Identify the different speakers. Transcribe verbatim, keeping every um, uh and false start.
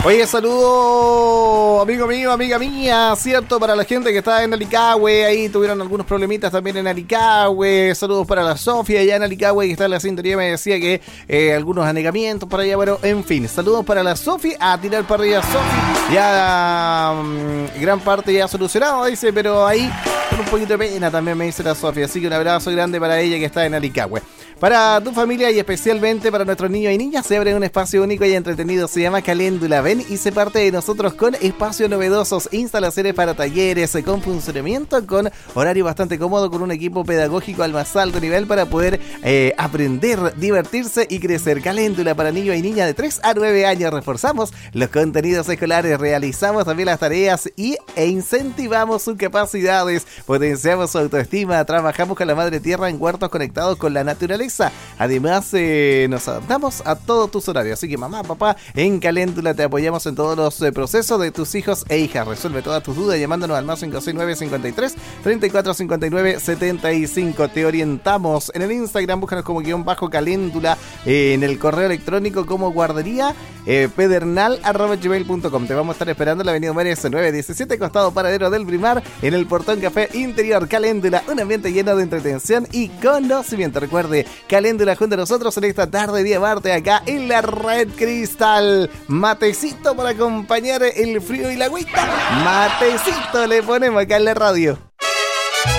Speaker 1: Oye, saludo, amigo mío, amiga mía, cierto, para la gente que está en Alicagüe, ahí tuvieron algunos problemitas también en Alicagüe. Saludos para la Sofía allá en Alicagüe, que está en la sintonía, me decía que eh, algunos anegamientos para allá, bueno, en fin, saludos para la Sofía, a tirar para arriba Sofía, ya um, gran parte ya solucionado, dice, pero ahí con un poquito de pena también me dice la Sofía, así que un abrazo grande para ella que está en Alicagüe. Para tu familia y especialmente para nuestros niños y niñas se abre un espacio único y entretenido, se llama Caléndula. Ven y se parte de nosotros con espacios novedosos, instalaciones para talleres, con funcionamiento, con horario bastante cómodo, con un equipo pedagógico al más alto nivel para poder eh, aprender, divertirse y crecer. Caléndula para niños y niñas de tres a nueve años. Reforzamos los contenidos escolares, realizamos también las tareas y, e incentivamos sus capacidades, potenciamos su autoestima, trabajamos con la madre tierra en huertos conectados con la naturaleza. Además, eh, nos adaptamos a todos tus horarios. Así que mamá, papá, en Caléndula te apoyamos en todos los eh, procesos de tus hijos e hijas. Resuelve todas tus dudas llamándonos al más cinco seis nueve, cinco tres, treinta y cuatro cincuenta y nueve, setenta y cinco. Te orientamos en el Instagram, búscanos como guión bajo Caléndula, eh, en el correo electrónico como guardería eh, pedernal arroba gmail punto com. Te vamos a estar esperando en la avenida Mérez nueve diecisiete, costado paradero del Primar, en el portón café interior. Caléndula, un ambiente lleno de entretención y conocimiento. Recuerde, Caléndula junto a nosotros en esta tarde día martes acá en la Red Cristal. Matecito para acompañar el frío y la agüita. Matecito le ponemos acá en la radio.